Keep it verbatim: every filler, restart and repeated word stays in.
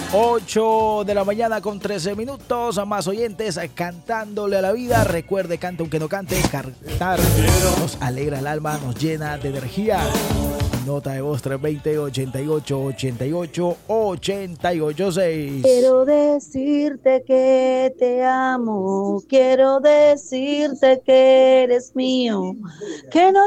ocho de la mañana con trece minutos. A más oyentes cantándole a la vida. Recuerde, cante aunque no cante. Cantar nos alegra el alma, nos llena de energía. Nota de voz tres dos cero, ochenta y ocho, ochenta y ocho, ochenta y ocho seis. Quiero decirte que te amo, quiero decirte que eres mío, que no